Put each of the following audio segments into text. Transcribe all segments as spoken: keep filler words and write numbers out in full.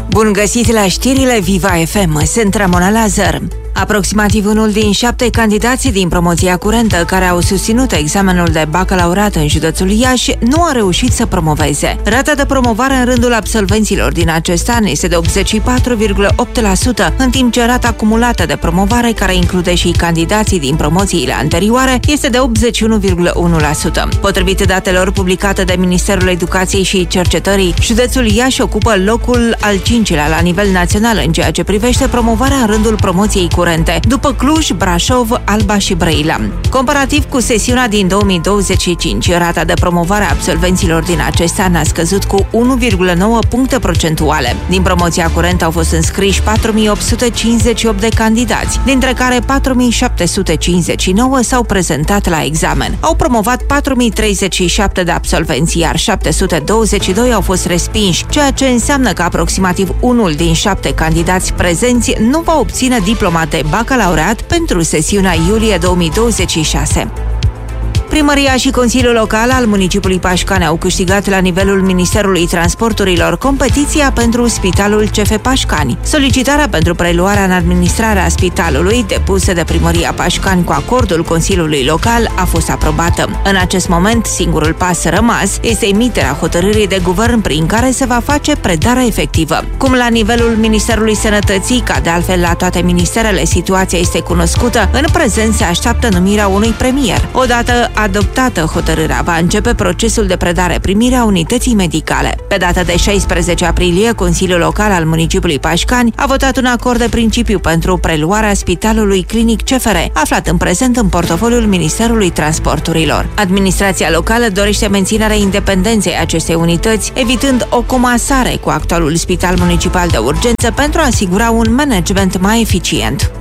Bun găsit la știrile Viva F M, sunt Ramona Lazar. Aproximativ unul din șapte candidați din promoția curentă care au susținut examenul de bacalaureat în județul Iași nu a reușit să promoveze. Rata de promovare în rândul absolvenților din acest an este de optzeci și patru virgulă opt la sută, în timp ce rata acumulată de promovare, care include și candidații din promoțiile anterioare, este de optzeci și unu virgulă unu la sută. Potrivit datelor publicate de Ministerul Educației și Cercetării, județul Iași ocupă locul al cincilea la nivel național în ceea ce privește promovarea în rândul promoției curente, după Cluj, Brașov, Alba și Brăila. Comparativ cu sesiunea din două mii douăzeci și cinci, rata de promovare a absolvenților din acest an a scăzut cu unu virgulă nouă puncte procentuale. Din promoția curentă au fost înscriși patru mii opt sute cincizeci și opt de candidați, dintre care patru mii șapte sute cincizeci și nouă s-au prezentat la examen. Au promovat patru mii treizeci și șapte de absolvenți, iar șapte sute douăzeci și doi au fost respinși, ceea ce înseamnă că aproximativ unul din șapte candidați prezenți nu va obține diploma de bacalaureat pentru sesiunea iulie două mii douăzeci și șase. Primăria și Consiliul Local al municipiului Pașcani au câștigat la nivelul Ministerului Transporturilor competiția pentru Spitalul C F Pașcani. Solicitarea pentru preluarea în administrarea spitalului, depusă de Primăria Pașcani cu acordul Consiliului Local, a fost aprobată. În acest moment, singurul pas rămas este emiterea hotărârii de guvern prin care se va face predarea efectivă. Cum la nivelul Ministerului Sănătății, ca de altfel la toate ministerele, situația este cunoscută, în prezent se așteaptă numirea unui premier. Odată adoptată hotărârea, va începe procesul de predare-primire a unității medicale. Pe data de șaisprezece aprilie, Consiliul Local al municipiului Pașcani a votat un acord de principiu pentru preluarea Spitalului Clinic C F R, aflat în prezent în portofoliul Ministerului Transporturilor. Administrația locală dorește menținerea independenței acestei unități, evitând o comasare cu actualul Spital Municipal de Urgență pentru a asigura un management mai eficient.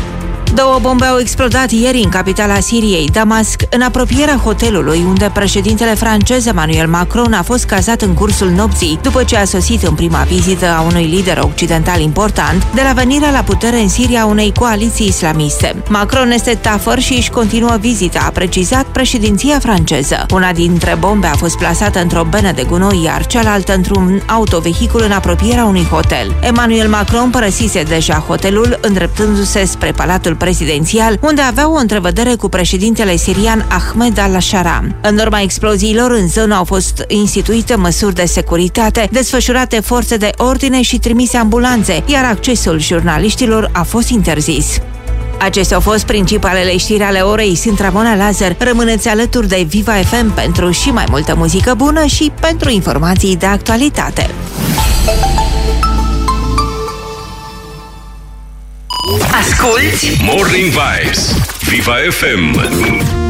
Două bombe au explodat ieri în capitala Siriei, Damasc, în apropierea hotelului unde președintele francez Emmanuel Macron a fost cazat în cursul nopții, după ce a sosit în prima vizită a unui lider occidental important de la venirea la putere în Siria unei coaliții islamiste. Macron este tafăr și își continuă vizita, a precizat președinția franceză. Una dintre bombe a fost plasată într-o benă de gunoi, iar cealaltă într-un autovehicul în apropierea unui hotel. Emmanuel Macron părăsise deja hotelul, îndreptându-se spre Palatul Prezidențial, unde avea o întrevedere cu președintele sirian Ahmed al-Shara. În urma exploziilor în zonă au fost instituite măsuri de securitate, desfășurate forțe de ordine și trimise ambulanțe, iar accesul jurnaliștilor a fost interzis. Acestea au fost principalele știri ale orei. Sunt Ramona Lazar. Rămâneți alături de Viva F M pentru și mai multă muzică bună și pentru informații de actualitate. Asculți Morning Vibes, Viva F M.